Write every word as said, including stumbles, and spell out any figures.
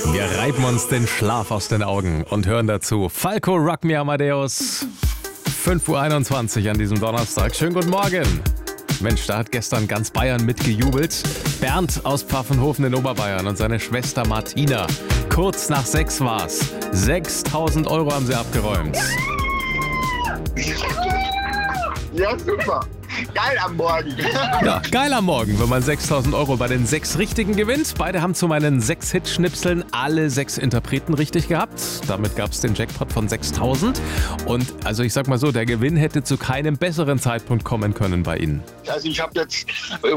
Wir reiben uns den Schlaf aus den Augen und hören dazu Falco, Rock Me Amadeus. fünf Uhr einundzwanzig an diesem Donnerstag. Schönen guten Morgen. Mensch, da hat gestern ganz Bayern mitgejubelt. Bernd aus Pfaffenhofen in Oberbayern und seine Schwester Martina. Kurz nach sechs war's. sechstausend Euro haben sie abgeräumt. Ja, super. Geil am Morgen. Ja, geil am Morgen, wenn man sechstausend Euro bei den sechs Richtigen gewinnt. Beide haben zu meinen sechs Hit-Schnipseln alle sechs Interpreten richtig gehabt. Damit gab es den Jackpot von sechstausend. Und also ich sag mal so, der Gewinn hätte zu keinem besseren Zeitpunkt kommen können bei Ihnen. Also ich habe jetzt äh,